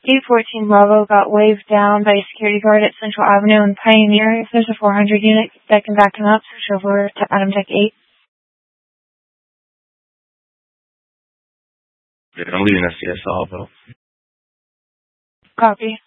814 Bravo got waved down by a security guard at Central Avenue and Pioneer. If there's a 400 unit that can back him up, switch over to Adam Tech 8. Yeah, I'm leaving SCS Salvo. Copy.